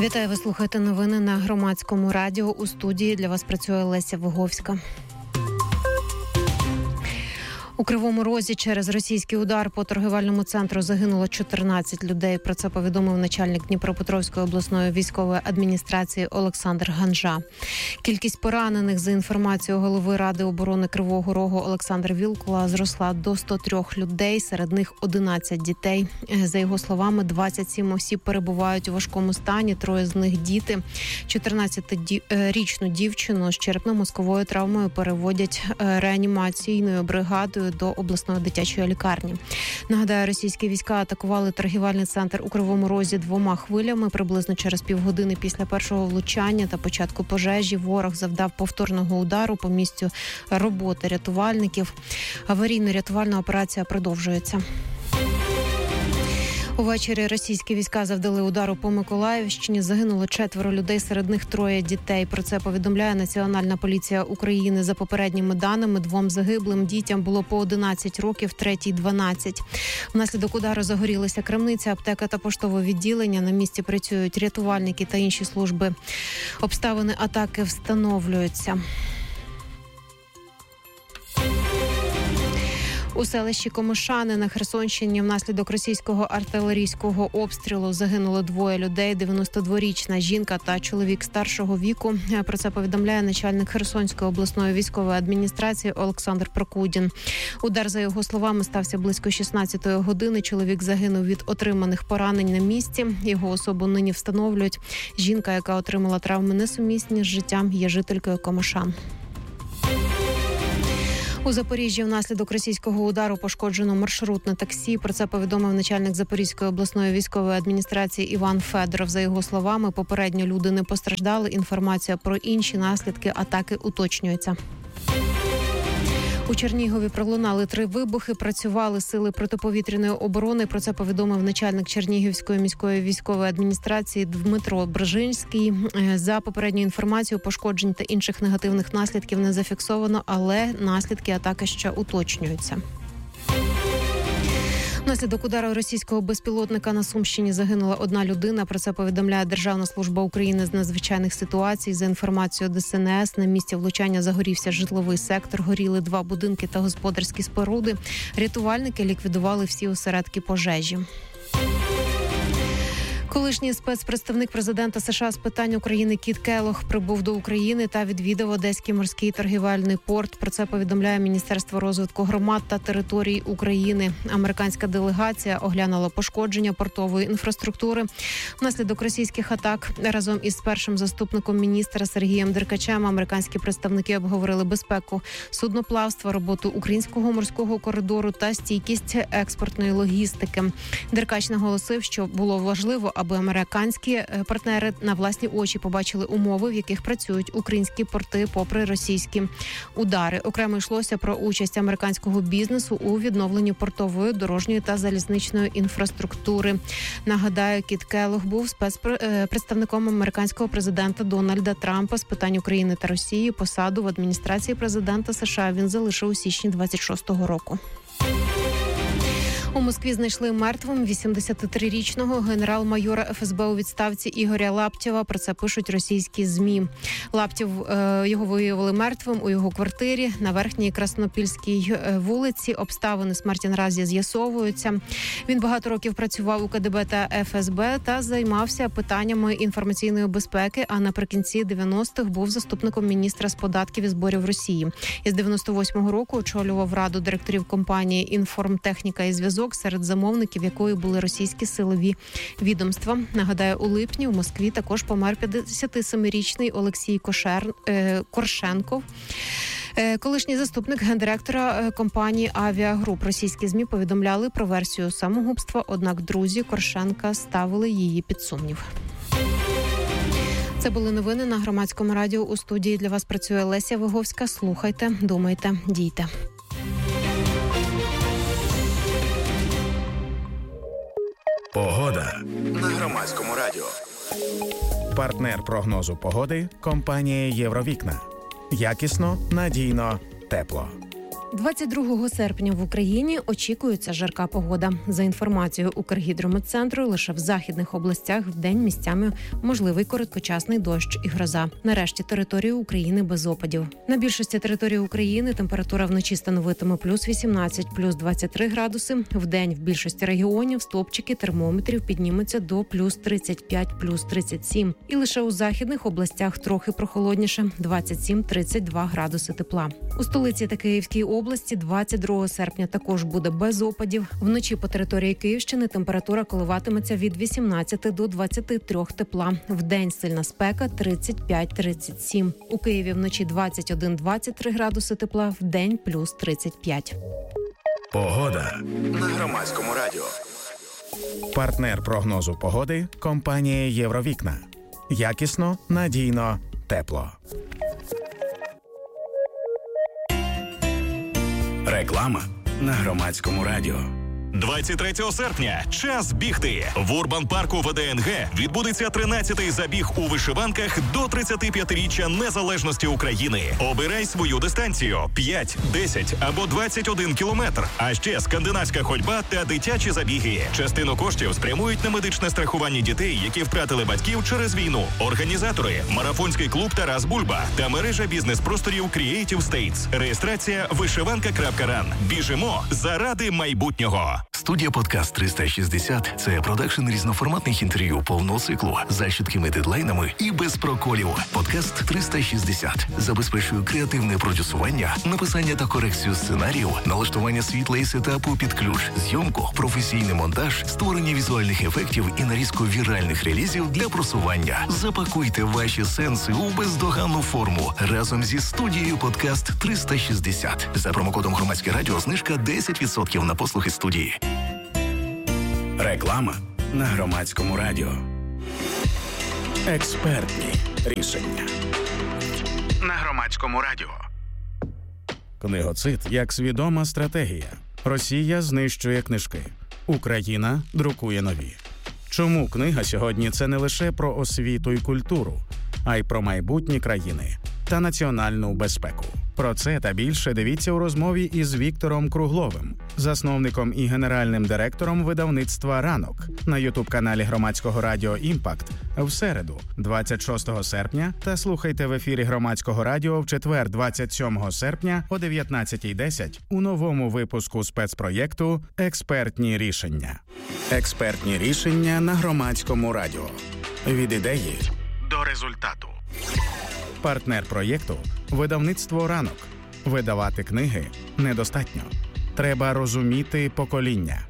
Вітаю, ви слухаєте новини на Громадському радіо. У студії для вас працює Леся Виговська. У Кривому Розі через російський удар по торгівельному центру загинуло 14 людей. Про це повідомив начальник Дніпропетровської обласної військової адміністрації Олександр Ганжа. Кількість поранених, за інформацією голови Ради оборони Кривого Рогу Олександра Вілкула, зросла до 103 людей, серед них 11 дітей. За його словами, 27 осіб перебувають у важкому стані, 3 з них діти. 14-річну дівчину з черепно-мозковою травмою переводять реанімаційною бригадою до обласної дитячої лікарні. Нагадаю, російські війська атакували торгівельний центр у Кривому Розі 2 хвилями. Приблизно через півгодини після першого влучання та початку пожежі ворог завдав повторного удару по місцю роботи рятувальників. Аварійно-рятувальна операція продовжується. Увечері російські війська завдали удару по Миколаївщині. Загинуло 4 людей, серед них 3 дітей. Про це повідомляє Національна поліція України. За попередніми даними, 2 загиблим дітям було по 11 років, 3-й – 12. Внаслідок удару загорілися крамниця, аптека та поштове відділення. На місці працюють рятувальники та інші служби. Обставини атаки встановлюються. У селищі Комишани на Херсонщині внаслідок російського артилерійського обстрілу загинуло 2 людей – 92-річна жінка та чоловік старшого віку. Про це повідомляє начальник Херсонської обласної військової адміністрації Олександр Прокудін. Удар, за його словами, стався близько 16-ї години. Чоловік загинув від отриманих поранень на місці. Його особу нині встановлюють. Жінка, яка отримала травми несумісні з життям, є жителькою Комишан. У Запоріжжі внаслідок російського удару пошкоджено маршрутне таксі. Про це повідомив начальник Запорізької обласної військової адміністрації Іван Федоров. За його словами, попередньо люди не постраждали. Інформація про інші наслідки атаки уточнюється. У Чернігові пролунали 3 вибухи. Працювали сили протиповітряної оборони. Про це повідомив начальник Чернігівської міської військової адміністрації Дмитро Бржинський. За попередньою інформацією, пошкоджень та інших негативних наслідків не зафіксовано, але наслідки атаки ще уточнюються. Внаслідок удару російського безпілотника на Сумщині загинула 1 людина. Про це повідомляє Державна служба України з надзвичайних ситуацій. За інформацією ДСНС, на місці влучання загорівся житловий сектор, горіли 2 будинки та господарські споруди. Рятувальники ліквідували всі осередки пожежі. Колишній спецпредставник президента США з питань України Кіт Келлог прибув до України та відвідав Одеський морський торгівельний порт. Про це повідомляє Міністерство розвитку громад та територій України. Американська делегація оглянула пошкодження портової інфраструктури внаслідок російських атак. Разом із першим заступником міністра Сергієм Деркачем американські представники обговорили безпеку судноплавства, роботу українського морського коридору та стійкість експортної логістики. Деркач наголосив, що було важливо, аби американські партнери на власні очі побачили умови, в яких працюють українські порти попри російські удари. Окремо йшлося про участь американського бізнесу у відновленні портової, дорожньої та залізничної інфраструктури. Нагадаю, Кіт Келлог був спецпредставником американського президента Дональда Трампа з питань України та Росії. Посаду в адміністрації президента США він залишив у січні 26-го року. У Москві знайшли мертвим 83-річного генерал-майора ФСБ у відставці Ігоря Лаптєва. Про це пишуть російські ЗМІ. Лаптєв, його виявили мертвим у його квартирі на Верхній Краснопільській вулиці. Обставини смерті наразі з'ясовуються. Він багато років працював у КДБ та ФСБ та займався питаннями інформаційної безпеки, а наприкінці 90-х був заступником міністра з податків і зборів Росії. Із 98-го року очолював раду директорів компанії «Інформтехніка і зв'язок», серед замовників якої були російські силові відомства. Нагадаю, у липні у Москві також помер 57-річний Олексій Коршенков, колишній заступник гендиректора компанії «Авіагруп». Російські ЗМІ повідомляли про версію самогубства, однак друзі Коршенка ставили її під сумнів. Це були новини на Громадському радіо. У студії для вас працює Леся Виговська. Слухайте, думайте, дійте. Погода на Громадському радіо. Партнер прогнозу погоди – компанія «Євровікна». Якісно, надійно, тепло. 22 серпня в Україні очікується жарка погода. За інформацією Укргідрометцентру, лише в західних областях вдень місцями можливий короткочасний дощ і гроза. Нарешті території України без опадів. На більшості території України температура вночі становитиме плюс 18, плюс 23 градуси. Вдень в більшості регіонів стовпчики термометрів піднімуться до плюс 35, плюс 37. І лише у західних областях трохи прохолодніше – 27-32 градуси тепла. У столиці та Київській області 22 серпня також буде без опадів. Вночі по території Київщини температура коливатиметься від 18 до 23 тепла. Вдень сильна спека 35-37. У Києві вночі 21-23 градуси тепла, вдень плюс 35. Погода на Громадському радіо. Партнер прогнозу погоди – компанія «Євровікна». Якісно, надійно, тепло. Реклама на Громадському радіо. 23 серпня – час бігти. В Урбан-парку ВДНГ відбудеться 13-й забіг у вишиванках до 35-річчя незалежності України. Обирай свою дистанцію – 5, 10 або 21 кілометр. А ще скандинавська ходьба та дитячі забіги. Частину коштів спрямують на медичне страхування дітей, які втратили батьків через війну. Організатори – марафонський клуб «Тарас Бульба» та мережа бізнес-просторів Creative States. Реєстрація вишиванка.ран. Біжимо заради майбутнього. Студія «Подкаст 360» – це продакшн різноформатних інтерв'ю повного циклу з чіткими дедлайнами і без проколів. «Подкаст 360» забезпечує креативне продюсування, написання та корекцію сценарію, налаштування світла і сетапу під ключ, зйомку, професійний монтаж, створення візуальних ефектів і нарізку віральних релізів для просування. Запакуйте ваші сенси у бездоганну форму разом зі студією «Подкаст 360». За промокодом «Громадське радіо» знижка 10% на послуги студії. Реклама на Громадському радіо. Експертні рішення на Громадському радіо. Книгоцид як свідома стратегія. Росія знищує книжки. Україна друкує нові. Чому книга сьогодні – це не лише про освіту і культуру, а й про майбутні країни та національну безпеку? Про це та більше дивіться у розмові із Віктором Кругловим, засновником і генеральним директором видавництва «Ранок» на ютуб-каналі Громадського радіо «Імпакт» в середу, 26 серпня, та слухайте в ефірі Громадського радіо в четвер, 27 серпня о 19:10 у новому випуску спецпроєкту «Експертні рішення». Експертні рішення на Громадському радіо. Від ідеї до результату. Партнер проєкту – видавництво «Ранок». Видавати книги недостатньо. Треба розуміти покоління.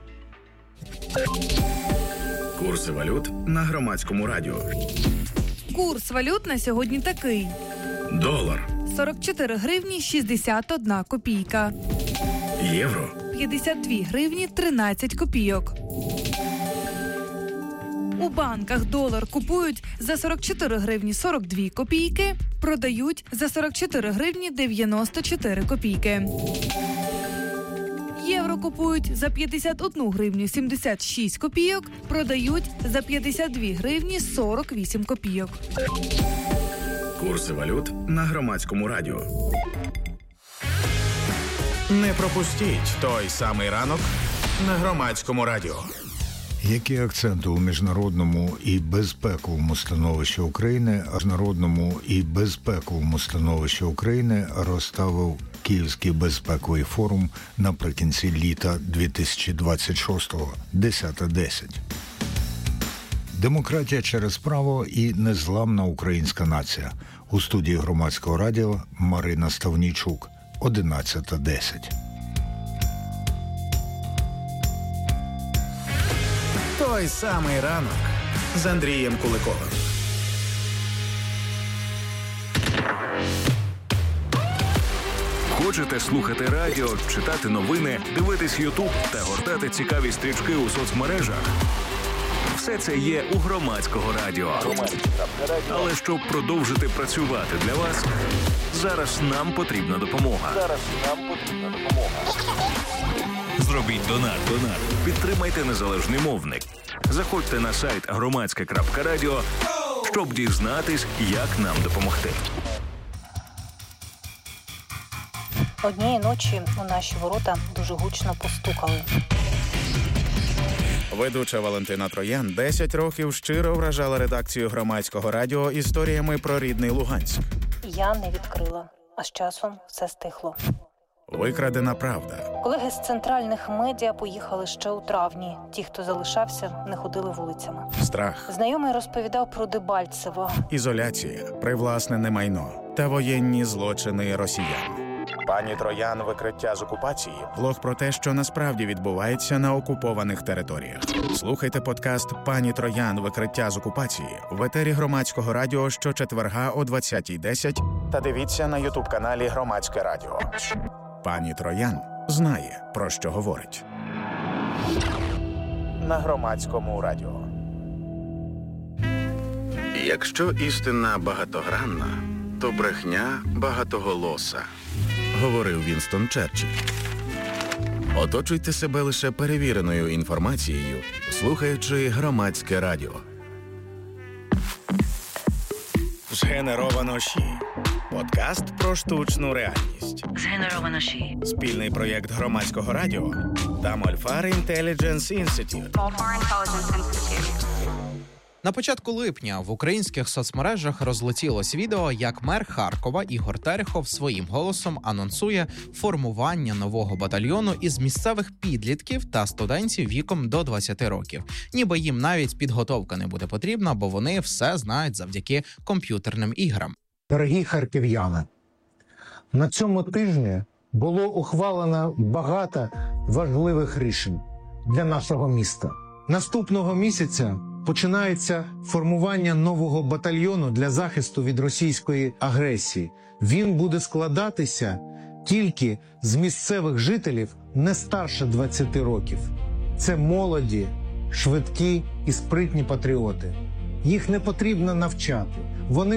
Курси валют на Громадському радіо. Курс валют на сьогодні такий. Долар. 44 гривні 61 копійка. Євро. 52 гривні 13 копійок. У банках долар купують за 44 гривні 42 копійки, продають за 44 гривні 94 копійки. Євро купують за 51 гривню 76 копійок, продають за 52 гривні 48 копійок. Курси валют на Громадському радіо. Не пропустіть той самий ранок на Громадському радіо. Які акценти у міжнародному і безпековому становищі України, розставив Київський безпековий форум наприкінці літа 2026-го, 10.10. Демократія через право і незламна українська нація. У студії Громадського радіо Марина Ставнійчук, 11.10. Той самий ранок з Андрієм Куликовим. Хочете слухати радіо, читати новини, дивитись Ютуб та гортати цікаві стрічки у соцмережах? Все це є у Громадського радіо. Але щоб продовжити працювати для вас, зараз нам потрібна допомога. Зробіть донат. Підтримайте незалежний мовник. Заходьте на сайт громадське.радіо, щоб дізнатись, як нам допомогти. Однієї ночі у наші ворота дуже гучно постукали. Ведуча Валентина Троян 10 років щиро вражала редакцію Громадського радіо історіями про рідний Луганськ. Я не відкрила, а з часом все стихло. Викрадена правда. Колеги з центральних медіа поїхали ще у травні. Ті, хто залишався, не ходили вулицями. Страх. Знайомий розповідав про Дебальцево. Ізоляція, привласнене майно та воєнні злочини росіян. Пані Троян. Викриття з окупації. Блог про те, що насправді відбувається на окупованих територіях. Слухайте подкаст «Пані Троян. Викриття з окупації» в етері Громадського радіо щочетверга о 20:10 та дивіться на ютуб-каналі Громадське радіо. Пані Троян знає, про що говорить. На Громадському радіо. Якщо істина багатогранна, то брехня багатоголоса, говорив Вінстон Черчилль. Оточуйте себе лише перевіреною інформацією, слухаючи Громадське радіо. Згенеровано ШІ. Подкаст про штучну реальність. Згенеровано ШІ. Спільний проєкт Громадського радіо та Мольфар Intelligence Institute. На початку липня в українських соцмережах розлетілось відео, як мер Харкова Ігор Терехов своїм голосом анонсує формування нового батальйону із місцевих підлітків та студентів віком до 20 років. Ніби їм навіть підготовка не буде потрібна, бо вони все знають завдяки комп'ютерним іграм. Дорогі харків'яни, на цьому тижні було ухвалено багато важливих рішень для нашого міста. Наступного місяця починається формування нового батальйону для захисту від російської агресії. Він буде складатися тільки з місцевих жителів не старше 20 років. Це молоді, швидкі і спритні патріоти. Їх не потрібно навчати. Вони